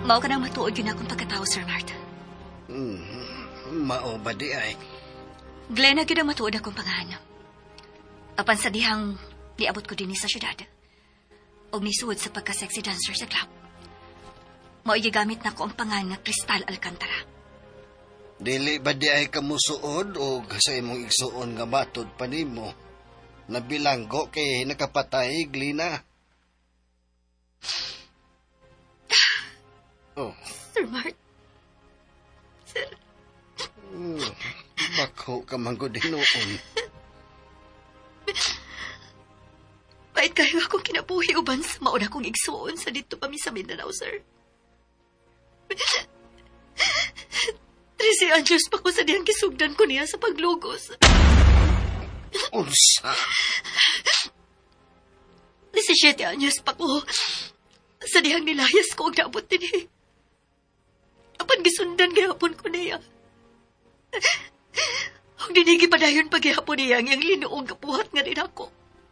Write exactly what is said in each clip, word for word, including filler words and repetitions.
Mao ka nang matuod yun akong pagkatao, Sir Mart. Hmm, mao ba di ay? Glenn, yun ang matuod akong pangahanap. Apan sa dihang niabot ko din sa syudad. O nisuod sa pagka-sexy dancer sa club. Mao gigamit na ko ang pangan nga Cristal Alcantara. Dili ba di ay kamusuod o sa imong igsuon nga matod pa nimo? Nabilanggo kay nakapatay, Glina. Oh. Sir Mart. Sir. Hmm, bako ka manggod noon. Bait kayo akong kinabuhi uban sa mauna kong igsuon sa dito pa mi sa Mindanao, sir. Trece anyos pa ko sa diyang kisugdan ko niya sa paglugos. Unsa? Disisyete anyos pa ko sa diyang nilayas ko ang naabot din eh. Apan gisundan gihapon ko niya. Ang dinigi pa dayon paghihapon niya ang iyang linuong kapuhat nga rin ako.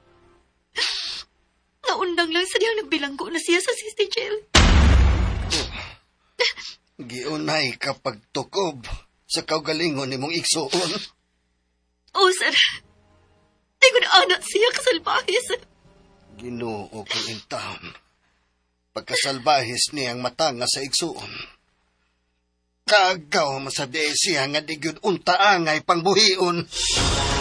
Naundang lang sa diyang nagbilanggo na siya sa sister jail. Oh, giunay kapag tukob sa kaugalingon nimong igsuon. Oo, sir. Di ko na anak siya kasalbahis. Ginoo ko in town. Pagkasalbahis niyang matanga sa igsuon. Kagaw masabi siya nga di gyud unta angay pangbuhion.